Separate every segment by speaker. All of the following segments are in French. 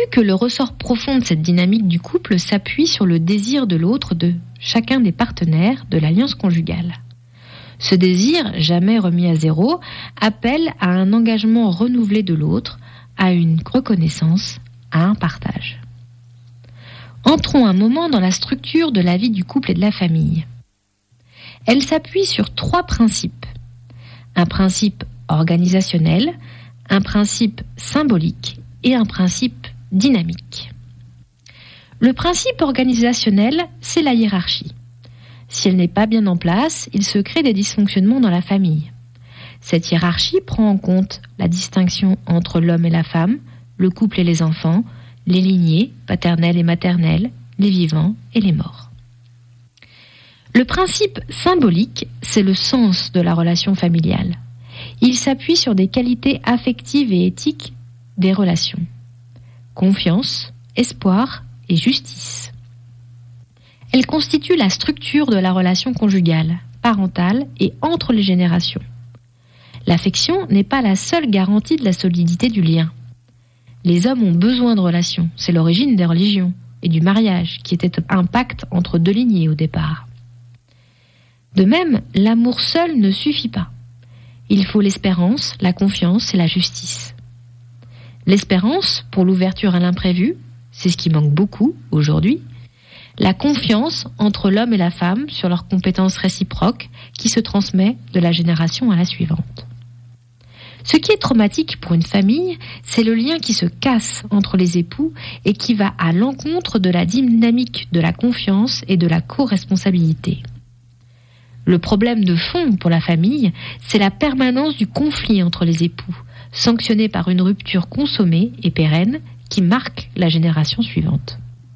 Speaker 1: que le ressort profond de cette dynamique du couple s'appuie sur le désir de l'autre de chacun des partenaires de l'alliance conjugale. Ce désir, jamais remis à zéro, appelle à un engagement renouvelé de l'autre, à une reconnaissance, à un partage. Entrons un moment dans la structure de la vie du couple et de la famille. Elle s'appuie sur 3 principes. Un principe organisationnel, un principe symbolique et un principe dynamique. Le principe organisationnel, c'est la hiérarchie. Si elle n'est pas bien en place, il se crée des dysfonctionnements dans la famille. Cette hiérarchie prend en compte la distinction entre l'homme et la femme, le couple et les enfants, les lignées, paternelles et maternelles, les vivants et les morts. Le principe symbolique, c'est le sens de la relation familiale. Il s'appuie sur des qualités affectives et éthiques des relations. Confiance, espoir et justice. Elle constitue la structure de la relation conjugale, parentale et entre les générations. L'affection n'est pas la seule garantie de la solidité du lien. Les hommes ont besoin de relations, c'est l'origine des religions et du mariage qui était un pacte entre 2 lignées au départ. De même, l'amour seul ne suffit pas. Il faut l'espérance, la confiance et la justice. L'espérance pour l'ouverture à l'imprévu, c'est ce qui manque beaucoup aujourd'hui. La confiance entre l'homme et la femme sur leurs compétences réciproques qui se transmet de la génération à la suivante. Ce qui est traumatique pour une famille, c'est le lien qui se casse entre les époux et qui va à l'encontre de la dynamique de la confiance et de la co-responsabilité. Le problème de fond pour la famille, c'est la permanence du conflit entre les époux, sanctionné par une rupture consommée et pérenne qui marque la génération suivante.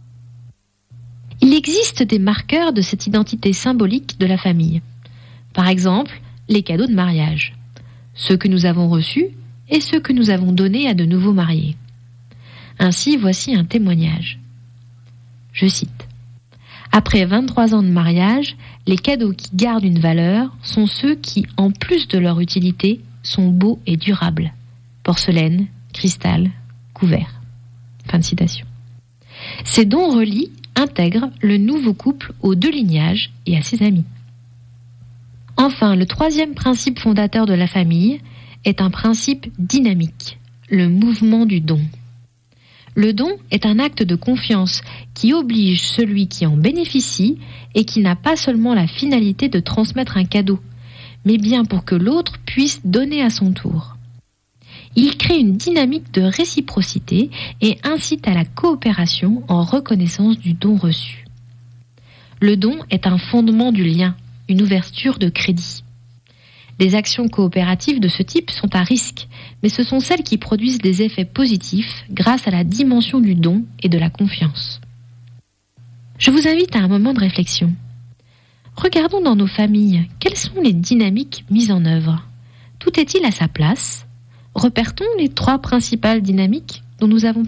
Speaker 1: Il existe des marqueurs de cette identité symbolique de la famille. Par exemple, les cadeaux de mariage, ceux que nous avons reçus et ceux que nous avons donnés à de nouveaux mariés. Ainsi, voici un témoignage. Je cite. Après 23 ans de mariage, les cadeaux qui gardent une valeur sont ceux qui, en plus de leur utilité, sont beaux et durables. Porcelaine, cristal, couverts. Fin de citation. Ces dons relient, intègrent le nouveau couple aux 2 lignages et à ses amis. Enfin, le 3e principe fondateur de la famille est un principe dynamique, le mouvement du don. Le don est un acte de confiance qui oblige celui qui en bénéficie et qui n'a pas seulement la finalité de transmettre un cadeau, mais bien pour que l'autre puisse donner à son tour. Il crée une dynamique de réciprocité et incite à la coopération en reconnaissance du don reçu. Le don est un fondement du lien, une ouverture de crédit. Les actions coopératives de ce type sont à risque, mais ce sont celles qui produisent des effets positifs grâce à la dimension du don et de la confiance. Je vous invite à un moment de réflexion. Regardons dans nos familles, quelles sont les dynamiques mises en œuvre ? Tout est-il à sa place ? Repère-t-on les 3 principales dynamiques dont nous avons parlé ?